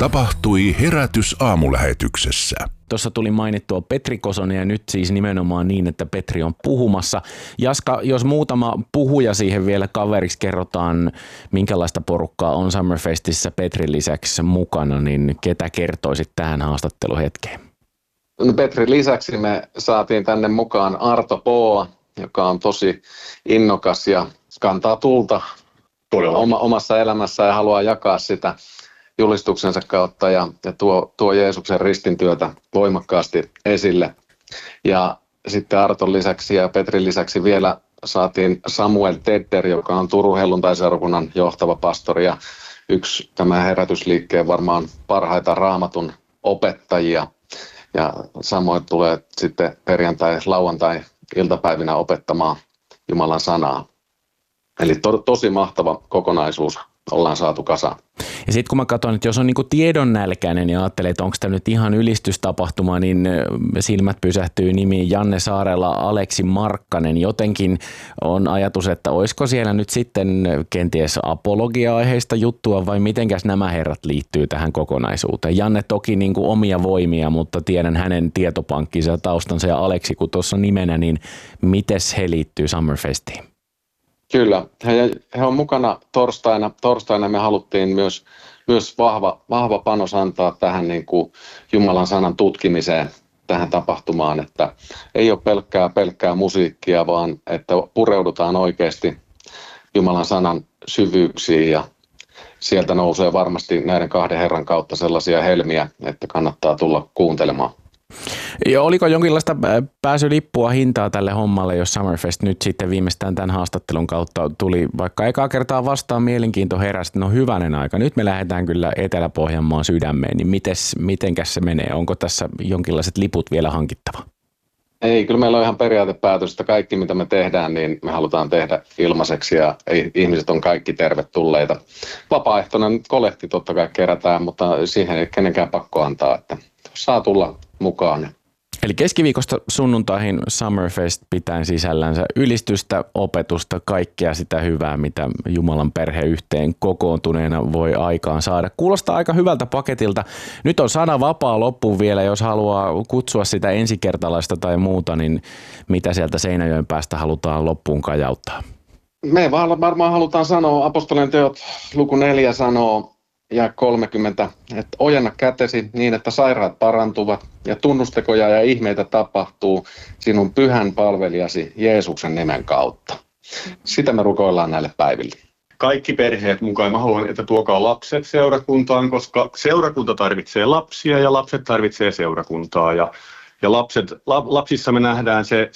tapahtui Herätys-aamulähetyksessä. Tuossa tuli mainittua Petri Kosonen ja nyt siis nimenomaan niin, että Petri on puhumassa. Jaska, jos muutama puhuja siihen vielä kaveriksi kerrotaan, minkälaista porukkaa on Summerfestissä Petrin lisäksi mukana, niin ketä kertoisit tähän haastatteluhetkeen? No Petrin lisäksi me saatiin tänne mukaan Arto Poa, joka on tosi innokas ja kantaa tulta omassa elämässään ja haluaa jakaa sitä julistuksensa kautta ja tuo Jeesuksen ristintyötä voimakkaasti esille. Ja sitten Arton lisäksi ja Petrin lisäksi vielä saatiin Samuel Tedder, joka on Turun helluntaiseurakunnan johtava pastori ja yksi tämän herätysliikkeen varmaan parhaita raamatun opettajia. Ja samoin tulee sitten lauantai-iltapäivinä opettamaan Jumalan sanaa. Eli tosi mahtava kokonaisuus ollaan saatu kasaan. Ja sitten kun mä katson, että jos on niinku tiedonnälkäinen ja ajattelee, että onko tämä nyt ihan ylistystapahtuma, niin silmät pysähtyy nimiin Janne Saarela, Aleksi Markkanen. Jotenkin on ajatus, että olisiko siellä nyt sitten kenties apologia-aiheista juttua vai mitenkäs nämä herrat liittyy tähän kokonaisuuteen. Janne toki niinku omia voimia, mutta tiedän hänen tietopankkinsa ja taustansa ja Aleksi kun tuossa nimenä, niin mites he liittyy Summerfestiin? Kyllä, he on mukana torstaina. Torstaina me haluttiin myös vahva panos antaa tähän niin kuin Jumalan sanan tutkimiseen tähän tapahtumaan, että ei ole pelkkää musiikkia, vaan että pureudutaan oikeasti Jumalan sanan syvyyksiin ja sieltä nousee varmasti näiden kahden herran kautta sellaisia helmiä, että kannattaa tulla kuuntelemaan. Ja oliko jonkinlaista pääsylippua hintaa tälle hommalle, jos Summerfest nyt sitten viimeistään tämän haastattelun kautta tuli vaikka ekaa kertaa vastaan mielenkiinto heräsi, no hyvänen aika, nyt me lähdetään kyllä Etelä-Pohjanmaan sydämeen, niin mitenkäs se menee? Onko tässä jonkinlaiset liput vielä hankittava? Ei, kyllä meillä on ihan periaatepäätös, että kaikki mitä me tehdään, niin me halutaan tehdä ilmaiseksi ja ihmiset on kaikki tervetulleita. Vapaaehtoinen kolehti totta kai kerätään, mutta siihen ei kenenkään pakko antaa, että saa tulla mukaan. Eli keskiviikosta sunnuntaihin Summerfest pitäen sisällänsä ylistystä, opetusta, kaikkea sitä hyvää, mitä Jumalan perhe yhteen kokoontuneena voi aikaan saada. Kuulostaa aika hyvältä paketilta. Nyt on sana vapaa loppuun vielä, jos haluaa kutsua sitä ensikertalaista tai muuta, niin mitä sieltä Seinäjoen päästä halutaan loppuun kajauttaa? Me varmaan halutaan sanoa, apostolien teot luku 4 sanoo, ja 30, että ojenna kätesi niin, että sairaat parantuvat ja tunnustekoja ja ihmeitä tapahtuu sinun pyhän palvelijasi Jeesuksen nimen kautta. Sitä me rukoillaan näille päiville. Kaikki perheet mukaan. Mä haluan, että tuokaa lapset seurakuntaan, koska seurakunta tarvitsee lapsia ja lapset tarvitsee seurakuntaa. Ja lapsissa me nähdään se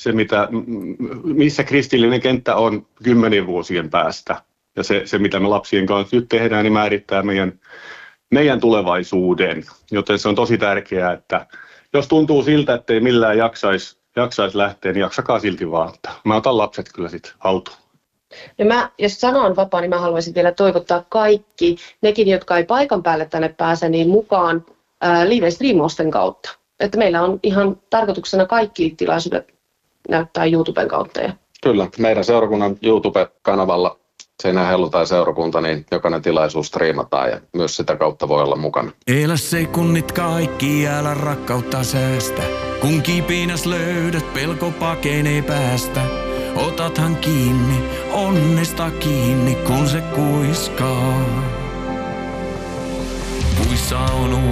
missä kristillinen kenttä on 10 vuosien päästä. Ja se, mitä me lapsien kanssa nyt tehdään, niin määrittää meidän tulevaisuuden. Joten se on tosi tärkeää, että jos tuntuu siltä, että ei millään jaksaisi lähteä, niin jaksakaa silti vaan. Mä otan lapset kyllä sitten autoon. Ja jos sana on vapaa, niin mä haluaisin vielä toivottaa kaikki, nekin, jotka ei paikan päälle tänne pääse, niin mukaan live-streamausten kautta. Että meillä on ihan tarkoituksena kaikki tilaisuudet näyttää YouTuben kautta. Kyllä, meidän seurakunnan YouTube-kanavalla Seinäjoen helluntai-seurakunta, niin jokainen tilaisuus striimataan ja myös sitä kautta voi olla mukana. Elä sekunnit kaikki, älä rakkautta säästä. Kun kipinäs löydät, pelko pakenee päästä. Otathan kiinni, onnesta kiinni, kun se kuiskaa. Puissa on